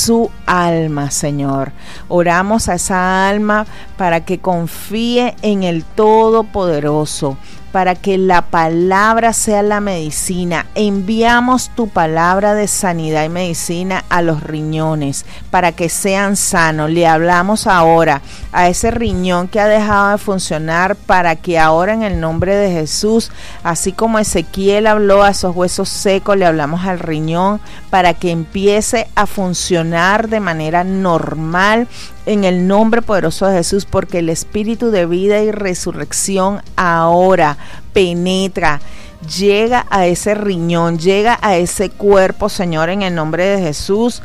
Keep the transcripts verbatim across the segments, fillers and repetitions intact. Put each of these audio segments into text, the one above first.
su alma, Señor. Oramos a esa alma para que confíe en el Todopoderoso, para que la palabra sea la medicina. Enviamos tu palabra de sanidad y medicina a los riñones para que sean sanos. Le hablamos ahora a ese riñón que ha dejado de funcionar, para que ahora en el nombre de Jesús, así como Ezequiel habló a esos huesos secos, le hablamos al riñón para que empiece a funcionar de manera normal en el nombre poderoso de Jesús, porque el espíritu de vida y resurrección ahora penetra, llega a ese riñón, llega a ese cuerpo, Señor, en el nombre de Jesús.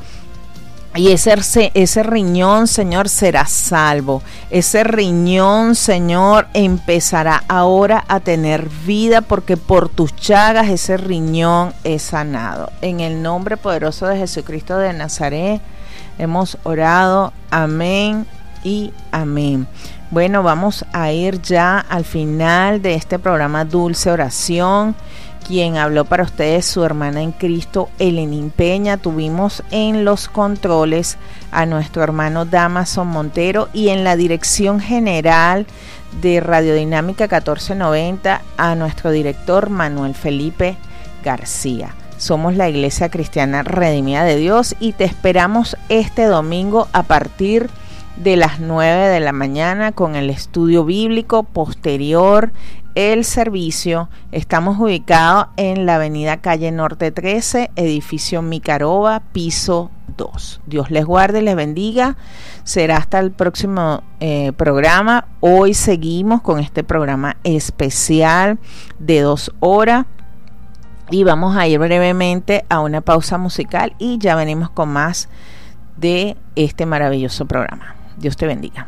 Y ese, ese riñón, Señor, será salvo. Ese riñón, Señor, empezará ahora a tener vida, porque por tus llagas ese riñón es sanado. En el nombre poderoso de Jesucristo de Nazaret hemos orado. Amén y amén. Bueno, vamos a ir ya al final de este programa Dulce Oración. Quien habló para ustedes, su hermana en Cristo, Elenín Peña. Tuvimos en los controles a nuestro hermano Damason Montero, y en la dirección general de Radiodinámica catorce noventa a nuestro director Manuel Felipe García. Somos la Iglesia Cristiana Redimida de Dios y te esperamos este domingo a partir de las nueve de la mañana con el estudio bíblico. Posterior el servicio. Estamos ubicados en la avenida Calle Norte trece, edificio Micaroba, piso dos. Dios les guarde y les bendiga. Será hasta el próximo eh, programa. Hoy seguimos con este programa especial de dos horas. Y vamos a ir brevemente a una pausa musical y ya venimos con más de este maravilloso programa. Dios te bendiga.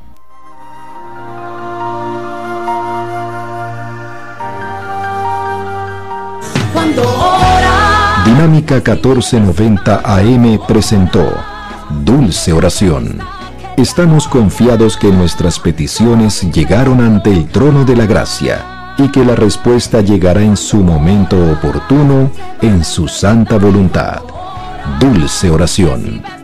Cuando ora. Dinámica catorce noventa A M presentó Dulce Oración. Estamos confiados que nuestras peticiones llegaron ante el trono de la gracia y que la respuesta llegará en su momento oportuno, en su santa voluntad. Dulce Oración.